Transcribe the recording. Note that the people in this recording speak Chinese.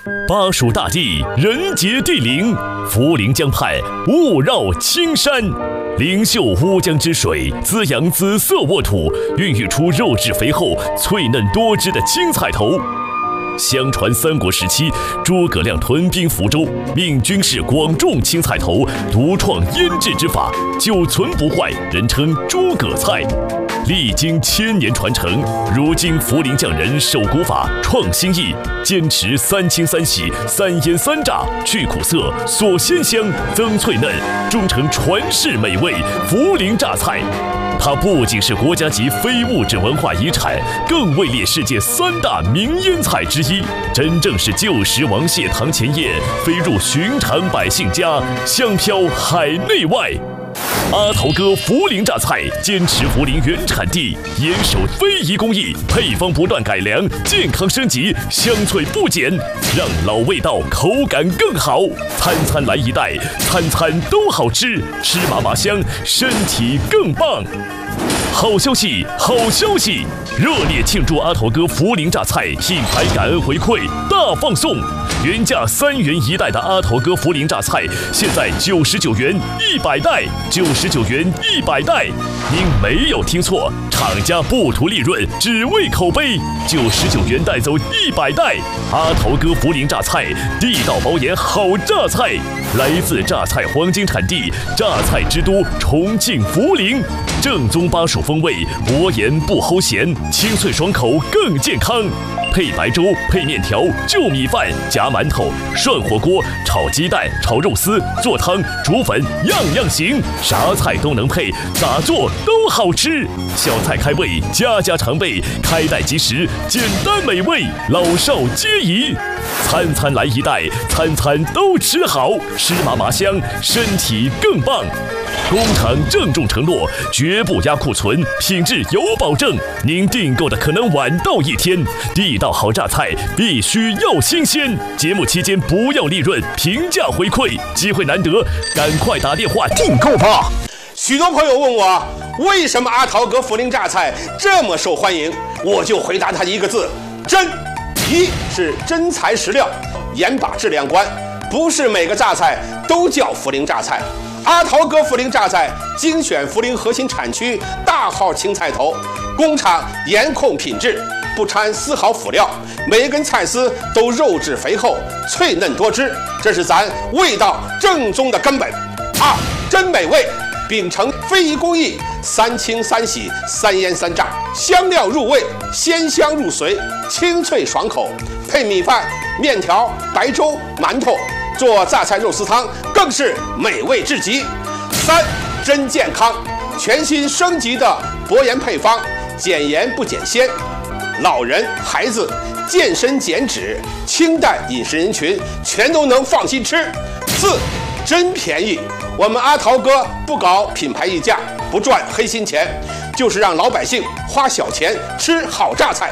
巴蜀大地，人杰地灵；涪陵江畔，雾绕青山。灵秀乌江之水滋养紫色沃土，孕育出肉质肥厚、脆嫩多汁的青菜头。相传三国时期，诸葛亮屯兵福州，命军士广种青菜头，独创腌制之法，久存不坏，人称诸葛菜。历经千年传承，如今涪陵匠人守古法，创新意，坚持三清三洗、三腌三炸，去苦涩、锁鲜香、增脆嫩，终成传世美味涪陵榨菜。它不仅是国家级非物质文化遗产，更位列世界3大名腌菜之一，真正是旧时王谢堂前燕，飞入寻常百姓家，香飘海内外。阿头哥涪陵榨菜坚持涪陵原产地，严守非遗工艺，配方不断改良，健康升级，香脆不减，让老味道口感更好。餐餐来一袋，餐餐都好吃，吃麻麻香，身体更棒。好消息，好消息！热烈庆祝阿头哥涪陵榨菜品牌感恩回馈大放送，原价3元1袋的阿头哥涪陵榨菜，现在99元100袋，99元100袋。您没有听错，厂家不图利润，只为口碑，99元带走100袋。阿头哥涪陵榨菜，地道保研好榨菜，来自榨菜黄金产地，榨菜之都重庆涪陵。正宗巴蜀风味，薄盐不齁咸，清脆爽口更健康。配白粥、配面条、就米饭、夹馒头、涮火锅、炒鸡蛋、炒肉丝、做汤、煮粉，样样行。啥菜都能配，咋做都好吃。小菜开胃，家家常备，开袋即食，简单美味，老少皆宜。餐餐来一袋，餐餐都吃好，吃麻麻香，身体更棒。工厂郑重承诺，绝不压库存，品质有保证。您订购的可能晚到1天，地道好榨菜必须要新鲜。节目期间不要利润，平价回馈，机会难得，赶快打电话订购吧。 许多朋友问我，为什么阿桃哥涪陵榨菜这么受欢迎，我就回答他一个字：真。一是真材实料，严把质量关，不是每个榨菜都叫涪陵榨菜。阿桃哥涪陵榨菜精选涪陵核心产区大号青菜头，工厂严控品质，不掺丝毫辅料，每一根菜丝都肉质肥厚、脆嫩多汁，这是咱味道正宗的根本。二，真美味，秉承非遗工艺，三清三洗、三腌三炸，香料入味，鲜香入髓，清脆爽口，配米饭、面条、白粥、馒头。做榨菜肉丝汤更是美味至极。三，真健康，全新升级的薄盐配方，减盐不减鲜，老人、孩子、健身减脂、清淡饮食人群全都能放心吃。四，真便宜，我们阿桃哥不搞品牌溢价，不赚黑心钱，就是让老百姓花小钱吃好榨菜。